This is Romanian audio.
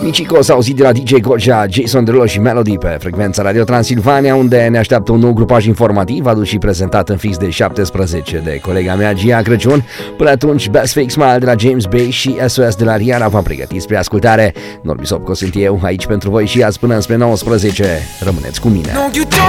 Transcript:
Michico s-a auzit de la DJ Gocea, Jason Derulo și Melody pe frecvența Radio Transilvania, unde ne așteaptă un nou grupaj informativ adus și prezentat în fix de 17 de colega mea Gia Crăciun. Până atunci, Best Fake Smile de la James Bay și SOS de la Rihanna v-am pregătit spre ascultare. Norbi Sopco sunt eu, aici pentru voi și azi până înspre 19. Rămâneți cu mine.